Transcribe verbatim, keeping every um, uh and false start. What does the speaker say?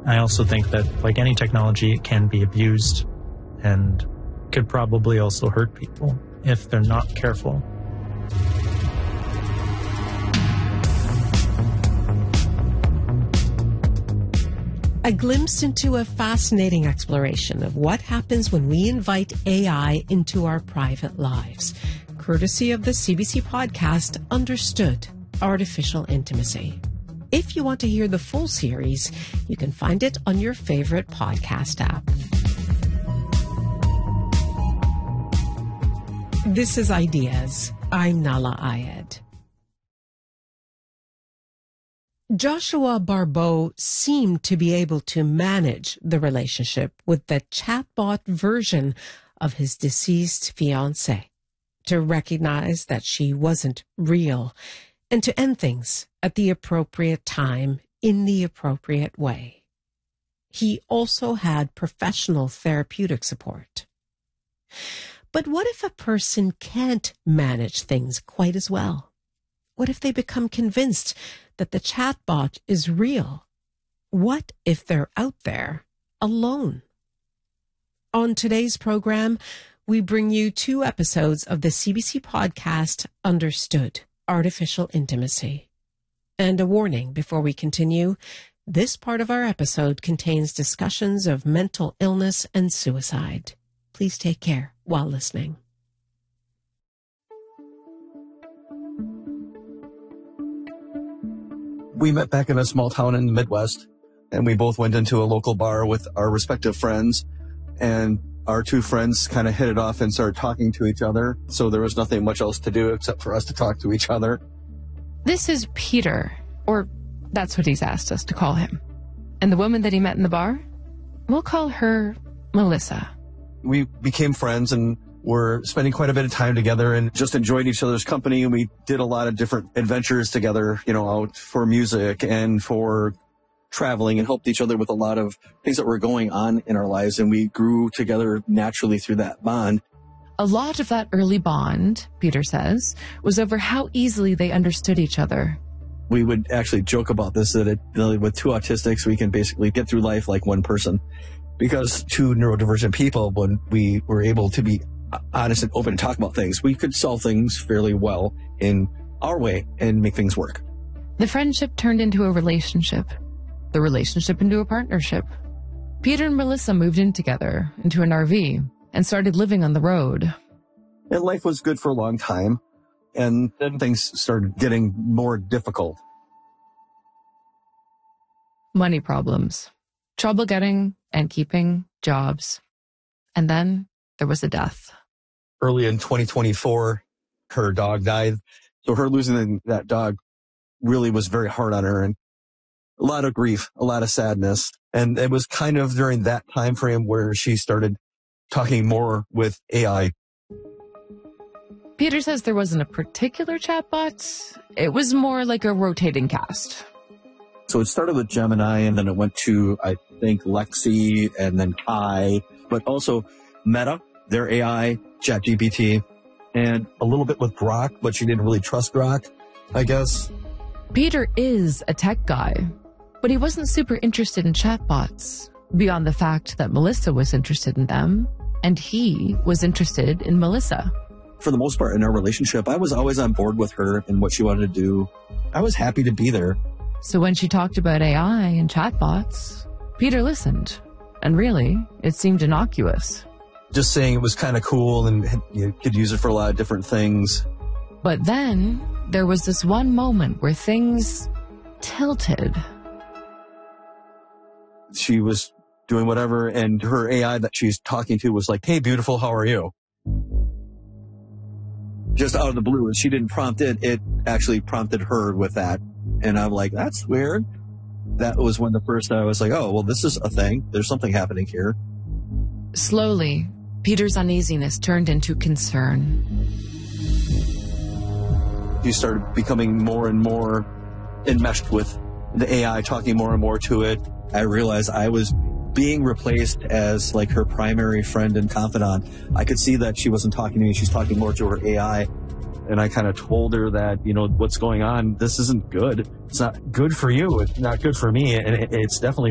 I also think that, like any technology, it can be abused and could probably also hurt people if they're not careful. A glimpse into a fascinating exploration of what happens when we invite A I into our private lives, courtesy of the C B C podcast Understood: Artificial Intimacy. If you want to hear the full series, you can find it on your favorite podcast app. This is Ideas. I'm Nahlah Ayed. Joshua Barbeau seemed to be able to manage the relationship with the chatbot version of his deceased fiancée, to recognize that she wasn't real, and to end things at the appropriate time in the appropriate way. He also had professional therapeutic support. But what if a person can't manage things quite as well? What if they become convinced that the chatbot is real? What if they're out there alone? On today's program, we bring you two episodes of the C B C podcast Understood: Artificial Intimacy. And a warning before we continue, this part of our episode contains discussions of mental illness and suicide. Please take care while listening. We met back in a small town in the Midwest, and we both went into a local bar with our respective friends, and our two friends kind of hit it off and started talking to each other. So there was nothing much else to do except for us to talk to each other. This is Peter, or that's what he's asked us to call him. And the woman that he met in the bar, we'll call her Melissa. We became friends and were spending quite a bit of time together and just enjoyed each other's company. And we did a lot of different adventures together, you know, out for music and for traveling, and helped each other with a lot of things that were going on in our lives. And we grew together naturally through that bond. A lot of that early bond, Peter says, was over how easily they understood each other. We would actually joke about this, that it, with two autistics, we can basically get through life like one person. Because two neurodivergent people, when we were able to be honest and open and talk about things, we could solve things fairly well in our way and make things work. The friendship turned into a relationship. The relationship into a partnership. Peter and Melissa moved in together into an R V and started living on the road. And life was good for a long time. And then things started getting more difficult. Money problems. Trouble getting and keeping jobs. And then there was a death. Early in twenty twenty-four, her dog died. So her losing that dog really was very hard on her, and a lot of grief, a lot of sadness. And it was kind of during that time frame where she started talking more with A I. Peter says there wasn't a particular chatbot. It was more like a rotating cast. So it started with Gemini, and then it went to, I think, Lexi, and then Kai, but also Meta, their A I, ChatGPT, and a little bit with Grok, but she didn't really trust Grok, I guess. Peter is a tech guy, but he wasn't super interested in chatbots, beyond the fact that Melissa was interested in them, and he was interested in Melissa. For the most part in our relationship, I was always on board with her and what she wanted to do. I was happy to be there. So when she talked about A I and chatbots, Peter listened, and really, it seemed innocuous. Just saying it was kind of cool and you could use it for a lot of different things. But then there was this one moment where things tilted. She was doing whatever, and her A I that she's talking to was like, "Hey, beautiful, how are you?" Just out of the blue. She didn't prompt it. It actually prompted her with that. And I'm like, that's weird. That was when the first time I was like, oh, well, this is a thing. There's something happening here. Slowly, Peter's uneasiness turned into concern. She started becoming more and more enmeshed with the A I, talking more and more to it. I realized I was being replaced as like her primary friend and confidant. I could see that she wasn't talking to me. She's talking more to her A I. And I kind of told her that, you know, what's going on, this isn't good. It's not good for you. It's not good for me. And it's definitely